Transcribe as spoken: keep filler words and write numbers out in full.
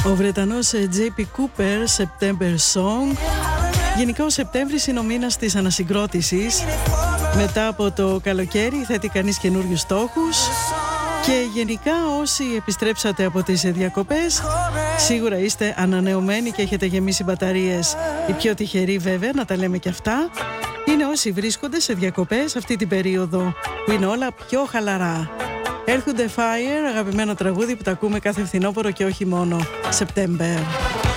Ο Βρετανός τζέι πι Cooper, September Song. Γενικά ο Σεπτέμβρης είναι ο μήνας της ανασυγκρότησης. Μετά από το καλοκαίρι θέτει κανείς καινούριους στόχους. Και γενικά όσοι επιστρέψατε από τις διακοπές, σίγουρα είστε ανανεωμένοι και έχετε γεμίσει μπαταρίες. Οι πιο τυχεροί βέβαια, να τα λέμε και αυτά, είναι όσοι βρίσκονται σε διακοπές αυτή την περίοδο που είναι όλα πιο χαλαρά. Έρχονται Fire, αγαπημένο τραγούδι που τα ακούμε κάθε φθινόπωρο και όχι μόνο. September.